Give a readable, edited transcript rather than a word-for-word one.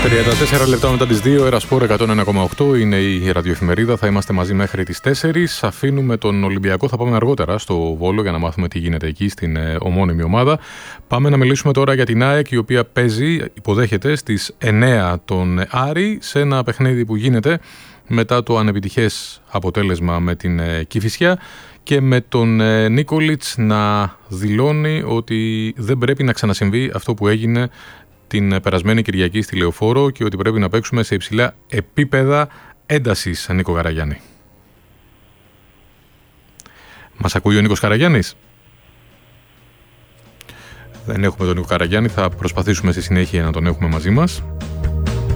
34 λεπτά μετά τις 2, Ερασπόρ 101,8 είναι η ραδιοεφημερίδα. Θα είμαστε μαζί μέχρι τις 4. Αφήνουμε τον Ολυμπιακό, θα πάμε αργότερα στο Βόλο για να μάθουμε τι γίνεται εκεί στην ομώνυμη ομάδα. Πάμε να μιλήσουμε τώρα για την ΑΕΚ, η οποία υποδέχεται στις 9 τον Άρη σε ένα παιχνίδι που γίνεται μετά το ανεπιτυχές αποτέλεσμα με την Κηφισιά και με τον Νίκολιτς να δηλώνει ότι δεν πρέπει να ξανασυμβεί αυτό που έγινε την περασμένη Κυριακή στη Λεωφόρο και ότι πρέπει να παίξουμε σε υψηλά επίπεδα έντασης. Νίκο Καραγιάννη. Μας ακούει ο Νίκος Καραγιάννης? Δεν έχουμε τον Νίκο Καραγιάννη, θα προσπαθήσουμε στη συνέχεια να τον έχουμε μαζί μας.